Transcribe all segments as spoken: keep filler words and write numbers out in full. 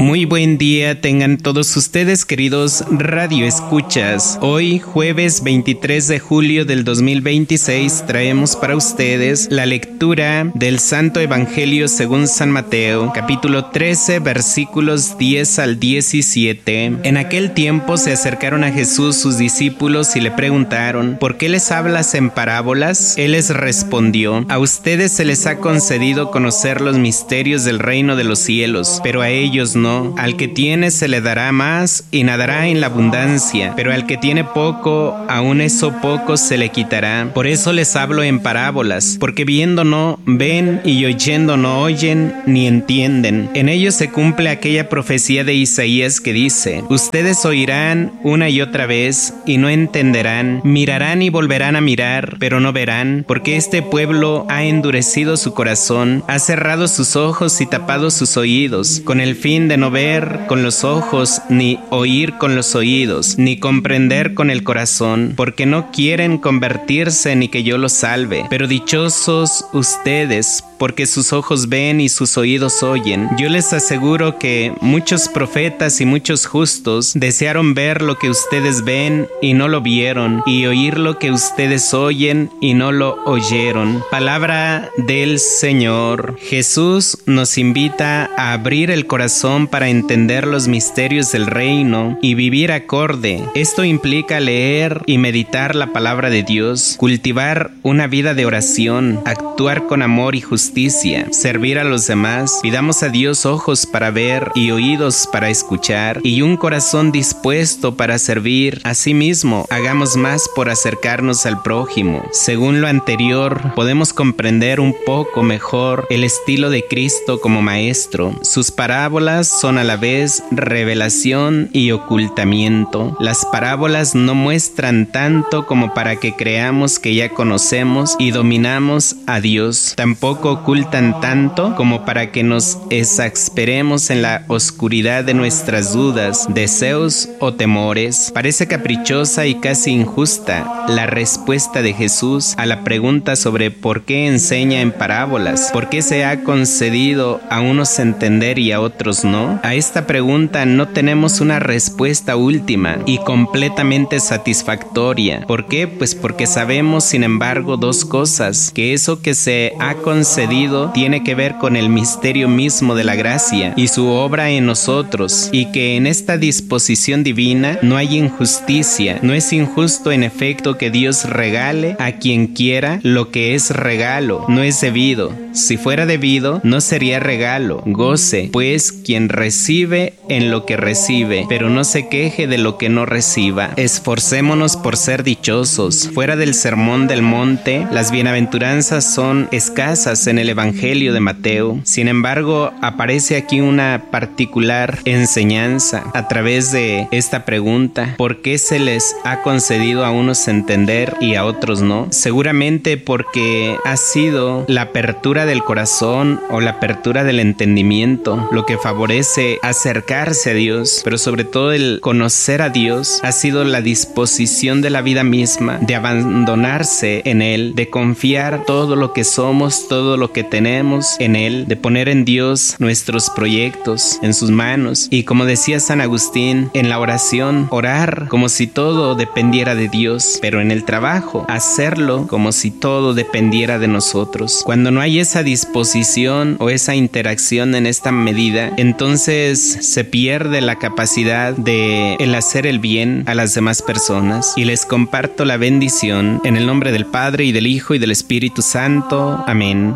Muy buen día tengan todos ustedes, queridos radioescuchas. Hoy, jueves veintitrés de julio del dos mil veintiséis, traemos para ustedes la lectura del Santo Evangelio según San Mateo, capítulo trece, versículos diez al diecisiete. En aquel tiempo se acercaron a Jesús sus discípulos y le preguntaron: ¿por qué les hablas en parábolas? Él les respondió: a ustedes se les ha concedido conocer los misterios del reino de los cielos, pero a ellos no. Al que tiene se le dará más y nadará en la abundancia, pero al que tiene poco, aún eso poco se le quitará. Por eso les hablo en parábolas, porque viendo no ven y oyendo no oyen ni entienden. En ellos se cumple aquella profecía de Isaías que dice: ustedes oirán una y otra vez y no entenderán, mirarán y volverán a mirar, pero no verán, porque este pueblo ha endurecido su corazón, ha cerrado sus ojos y tapado sus oídos, con el fin de no ver con los ojos, ni oír con los oídos, ni comprender con el corazón, porque no quieren convertirse ni que yo los salve. Pero dichosos ustedes, porque sus ojos ven y sus oídos oyen. Yo les aseguro que muchos profetas y muchos justos desearon ver lo que ustedes ven y no lo vieron, y oír lo que ustedes oyen y no lo oyeron. Palabra del Señor. Jesús nos invita a abrir el corazón para entender los misterios del reino y vivir acorde. Esto implica leer y meditar la palabra de Dios, cultivar una vida de oración, actuar con amor y justicia, servir a los demás. Pidamos a Dios ojos para ver y oídos para escuchar y un corazón dispuesto para servir. Asimismo, hagamos más por acercarnos al prójimo. Según lo anterior, podemos comprender un poco mejor el estilo de Cristo como maestro. Sus parábolas son a la vez revelación y ocultamiento. Las parábolas no muestran tanto como para que creamos que ya conocemos y dominamos a Dios. Tampoco ocultan tanto como para que nos exasperemos en la oscuridad de nuestras dudas, deseos o temores. Parece caprichosa y casi injusta la respuesta de Jesús a la pregunta sobre por qué enseña en parábolas, por qué se ha concedido a unos entender y a otros no. A esta pregunta no tenemos una respuesta última y completamente satisfactoria. ¿Por qué? Pues porque sabemos, sin embargo, dos cosas: que eso que se ha concedido tiene que ver con el misterio mismo de la gracia y su obra en nosotros, y que en esta disposición divina no hay injusticia. No es injusto, en efecto, que Dios regale a quien quiera lo que es regalo. No es debido. Si fuera debido, no sería regalo. Goce, pues, quien recibe en lo que recibe, pero no se queje de lo que no reciba. Esforcémonos por ser dichosos. Fuera del Sermón del Monte, las bienaventuranzas son escasas en el Evangelio de Mateo. Sin embargo, aparece aquí una particular enseñanza a través de esta pregunta: ¿por qué se les ha concedido a unos entender y a otros no? Seguramente porque ha sido la apertura del corazón o la apertura del entendimiento lo que favorece acercarse a Dios, pero sobre todo el conocer a Dios ha sido la disposición de la vida misma, de abandonarse en Él, de confiar todo lo que somos, todo lo que tenemos en Él, de poner en Dios nuestros proyectos en sus manos. Y como decía San Agustín, en la oración, orar como si todo dependiera de Dios, pero en el trabajo, hacerlo como si todo dependiera de nosotros. Cuando no hay esa disposición o esa interacción en esta medida, entonces se pierde la capacidad de el hacer el bien a las demás personas. Y les comparto la bendición en el nombre del Padre, y del Hijo, y del Espíritu Santo. Amén.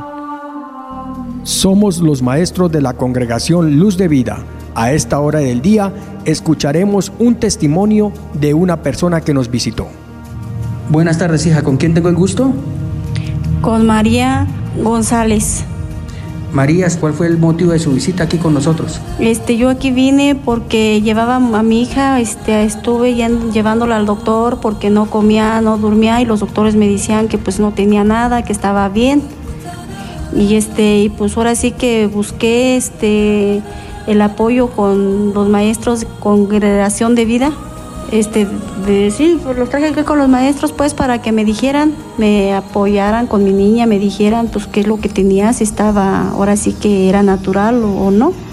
Somos los maestros de la Congregación Luz de Vida. A esta hora del día escucharemos un testimonio de una persona que nos visitó. Buenas tardes, hija. ¿Con quién tengo el gusto? Con María González. María, ¿cuál fue el motivo de su visita aquí con nosotros? Este, yo aquí vine porque llevaba a mi hija, este, estuve llevándola al doctor porque no comía, no dormía, y los doctores me decían que pues no tenía nada, que estaba bien. Y este, y pues ahora sí que busqué este el apoyo con los maestros de Congregación de Vida. Este, de, sí, pues los traje aquí con los maestros pues para que me dijeran, me apoyaran con mi niña, me dijeran pues qué es lo que tenía, si estaba, ahora sí que era natural o, o no.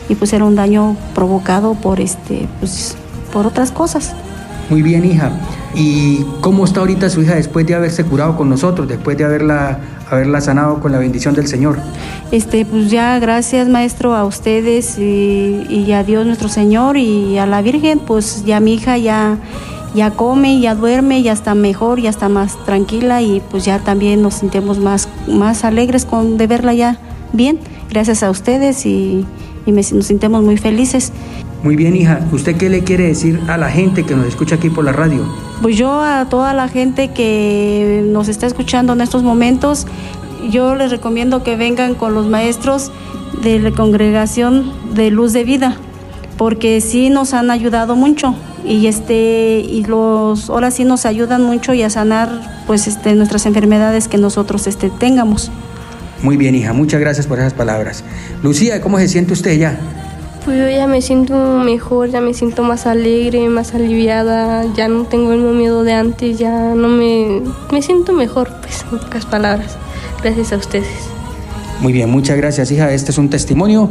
y pues era un daño provocado por este pues por otras cosas. Muy bien, hija. ¿Y cómo está ahorita su hija después de haberse curado con nosotros, después de haberla, haberla sanado con la bendición del Señor? Este, pues ya gracias, maestro, a ustedes y, y a Dios nuestro Señor y a la Virgen, pues ya mi hija ya, ya come, ya duerme, ya está mejor, ya está más tranquila y pues ya también nos sentimos más, más alegres con, de verla ya bien, gracias a ustedes y, y me, nos sentimos muy felices. Muy bien, hija. ¿Usted qué le quiere decir a la gente que nos escucha aquí por la radio? Pues yo a toda la gente que nos está escuchando en estos momentos, yo les recomiendo que vengan con los maestros de la Congregación de Luz de Vida, porque sí nos han ayudado mucho y este y los ahora sí nos ayudan mucho y a sanar pues este nuestras enfermedades que nosotros este tengamos. Muy bien, hija. Muchas gracias por esas palabras. Lucía, ¿cómo se siente usted ya? Pues yo ya me siento mejor, ya me siento más alegre, más aliviada, ya no tengo el mismo miedo de antes, ya no me... me siento mejor, pues, en pocas palabras, gracias a ustedes. Muy bien, muchas gracias, hija. Este es un testimonio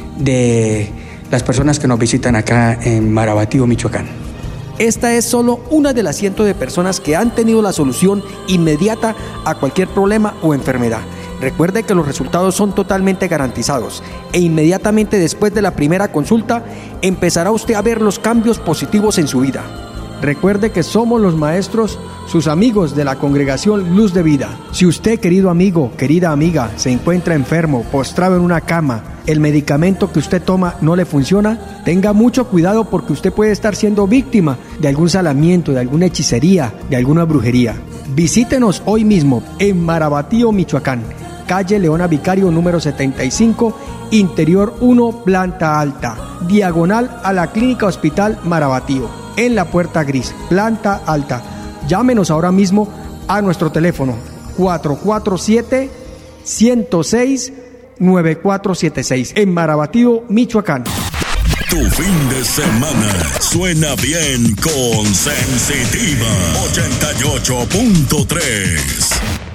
de las personas que nos visitan acá en Marabatío, Michoacán. Esta es solo una de las cientos de personas que han tenido la solución inmediata a cualquier problema o enfermedad. Recuerde que los resultados son totalmente garantizados e inmediatamente después de la primera consulta empezará usted a ver los cambios positivos en su vida. Recuerde que somos los maestros, sus amigos de la Congregación Luz de Vida. Si usted, querido amigo, querida amiga, se encuentra enfermo, postrado en una cama, el medicamento que usted toma no le funciona, tenga mucho cuidado porque usted puede estar siendo víctima de algún salamiento, de alguna hechicería, de alguna brujería. Visítenos hoy mismo en Marabatío, Michoacán, calle Leona Vicario número setenta y cinco, interior uno, planta alta, diagonal a la Clínica Hospital Marabatío, en la puerta gris, planta alta. Llámenos ahora mismo a nuestro teléfono cuatro cuatro siete, uno cero seis, nueve cuatro siete seis en Marabatío, Michoacán. Tu fin de semana suena bien con Sensitiva ochenta y ocho punto tres.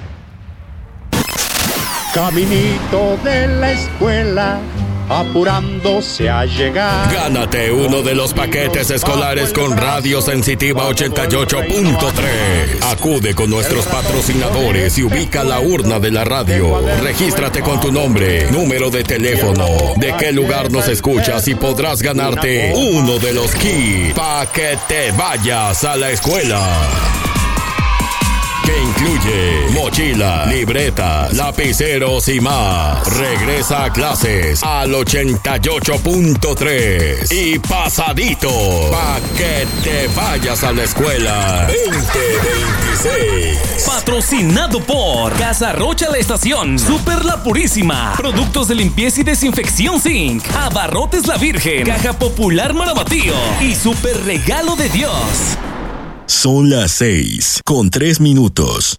Caminito de la escuela, apurándose a llegar. Gánate uno de los paquetes escolares con Radio Sensitiva ochenta y ocho punto tres. Acude con nuestros patrocinadores y ubica la urna de la radio. Regístrate con tu nombre, número de teléfono, de qué lugar nos escuchas y podrás ganarte uno de los kits para que te vayas a la escuela. Que incluye mochila, libreta, lapiceros y más. Regresa a clases al ochenta y ocho punto tres y pasadito pa' que te vayas a la escuela veinte veintiséis. Patrocinado por Casa Rocha La Estación, Super La Purísima, Productos de Limpieza y Desinfección Zinc, Abarrotes La Virgen, Caja Popular Marabatío y Super Regalo de Dios. Son las seis con tres minutos.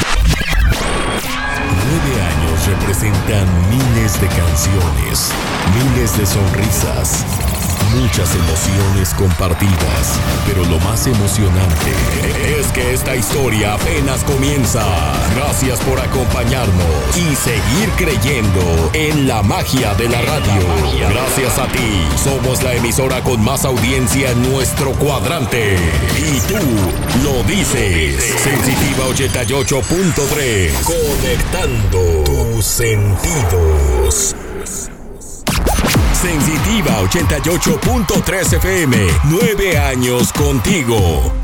Nueve años representan miles de canciones, miles de sonrisas, muchas emociones compartidas, pero lo más emocionante es que esta historia apenas comienza. Gracias por acompañarnos y seguir creyendo en la magia de la radio. Gracias a ti, somos la emisora con más audiencia en nuestro cuadrante. Y tú lo dices. Sensitiva ochenta y ocho punto tres, conectando tus sentidos. Sensitiva ochenta y ocho punto tres F M, nueve años contigo.